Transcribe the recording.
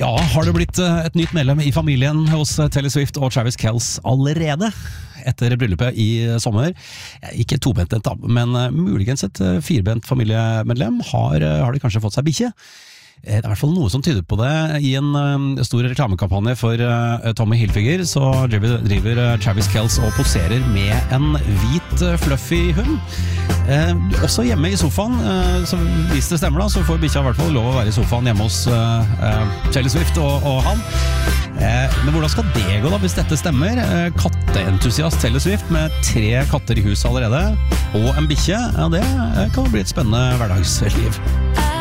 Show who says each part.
Speaker 1: Ja, har det blitt et nytt medlem i familien hos Taylor Swift og Travis Kelce allerede? Etter bryllupet i sommer. Ikke et tobent, men muligens et firbent familiemedlem har de kanskje fått seg bikkje. Det er I hvert fall noe som tyder på det. I en stor reklamekampanje for Tommy Hilfiger så driver Travis Kelce og poserer med en hvit fluffy hund. Også hjemme i sofaen, så hvis det stemmer da, så får bikkja I hvert fall lov å være i sofaen hjemme hos Taylor Swift og han. Men hvordan skal det gå da, hvis dette stemmer? Katteentusiast Taylor Swift med 3 katter i huset allerede, og en bikkje, ja det kan bli et spennende hverdagsliv.